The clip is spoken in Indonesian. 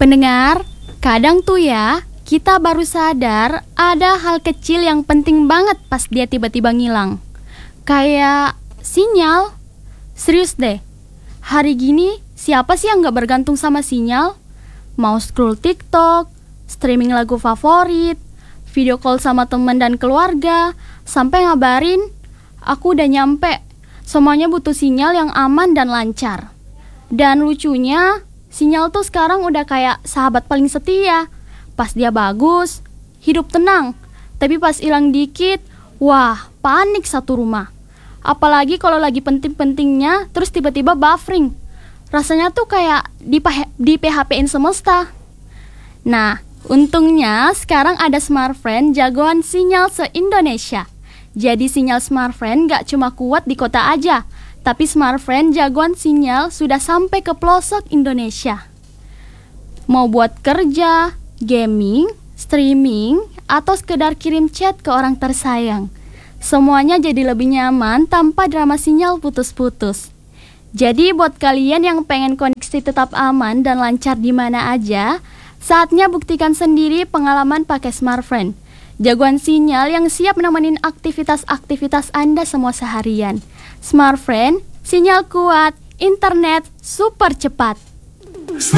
Pendengar, kadang tuh ya, kita baru sadar ada hal kecil yang penting banget pas dia tiba-tiba ngilang. Kayak sinyal. Serius deh, hari gini siapa sih yang gak bergantung sama sinyal? Mau scroll TikTok, streaming lagu favorit, video call sama teman dan keluarga, sampai ngabarin, aku udah nyampe. Semuanya butuh sinyal yang aman dan lancar. Dan lucunya, sinyal tuh sekarang udah kayak sahabat paling setia. Pas dia bagus, hidup tenang. Tapi pas hilang dikit, wah, panik satu rumah. Apalagi kalau lagi penting-pentingnya, terus tiba-tiba buffering. Rasanya tuh kayak di PHP-in semesta. Nah, untungnya sekarang ada Smartfren jagoan sinyal se-Indonesia. Jadi sinyal Smartfren gak cuma kuat di kota aja, tapi Smartfren jagoan sinyal sudah sampai ke pelosok Indonesia. Mau buat kerja, gaming, streaming, atau sekedar kirim chat ke orang tersayang, semuanya jadi lebih nyaman tanpa drama sinyal putus-putus. Jadi buat kalian yang pengen koneksi tetap aman dan lancar di mana aja, saatnya buktikan sendiri pengalaman pakai Smartfren. Jagoan sinyal yang siap nemenin aktivitas-aktivitas Anda semua seharian. Smartfren, sinyal kuat, internet super cepat.